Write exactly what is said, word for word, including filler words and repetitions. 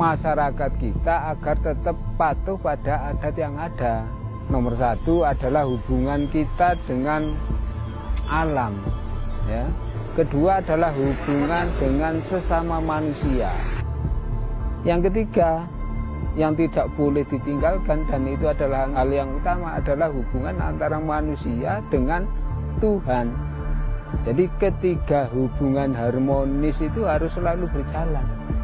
masyarakat kita agar tetap patuh pada adat yang ada. Nomor satu adalah hubungan kita dengan alam, ya. Kedua adalah hubungan dengan sesama manusia. Yang ketiga, yang tidak boleh ditinggalkan dan itu adalah hal yang utama adalah hubungan antara manusia dengan Tuhan. Jadi ketiga hubungan harmonis itu harus selalu berjalan.